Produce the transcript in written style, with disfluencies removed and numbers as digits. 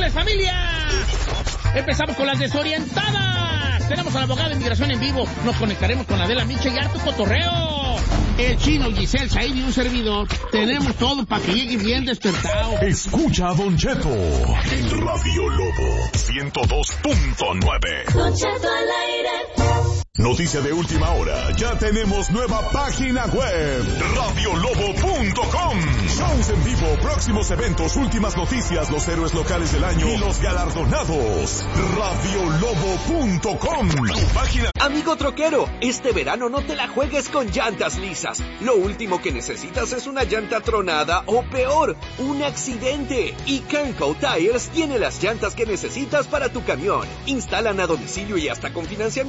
tardes, familia. Empezamos con las desorientadas. Tenemos al abogado de inmigración en vivo. Nos conectaremos con Adela Micha y harto cotorreo. El Chino, Giselle, Said y un servidor. Tenemos todo para que llegue bien despertado. Escucha a Don Cheto en Radio Lobo 102.9. Don Cheto al aire. Noticia de última hora. Ya tenemos nueva página web. Radiolobo.com. Shows en vivo, próximos eventos, últimas noticias, los héroes locales del año y los galardonados. Radiolobo.com. Tu página. Amigo troquero, este verano no te la juegues con llantas lisas. Lo último que necesitas es una llanta tronada o peor, un accidente. Y Kernco Tires tiene las llantas que necesitas para tu camión. Instalan a domicilio y hasta con financiamiento